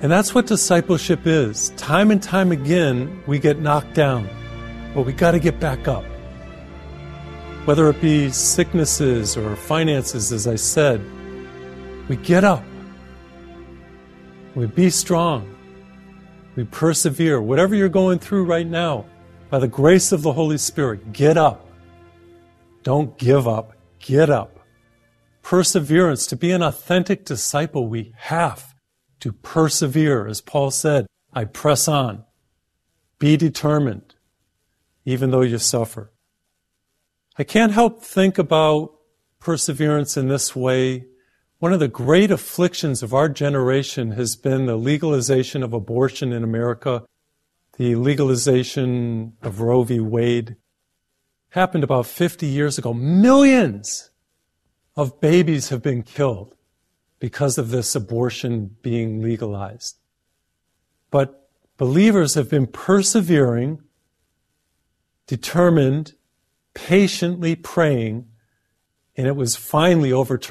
And that's what discipleship is. Time and time again, we get knocked down, but we got to get back up. Whether it be sicknesses or finances, as I said, we get up. We be strong. We persevere. Whatever you're going through right now, by the grace of the Holy Spirit, get up. Don't give up. Get up. Perseverance. To be an authentic disciple, we have to persevere. As Paul said, I press on. Be determined, even though you suffer. I can't help think about perseverance in this way. One of the great afflictions of our generation has been the legalization of abortion in America. The legalization of Roe v. Wade happened about 50 years ago. Millions of babies have been killed because of this abortion being legalized. But believers have been persevering, determined, patiently praying, and it was finally overturned.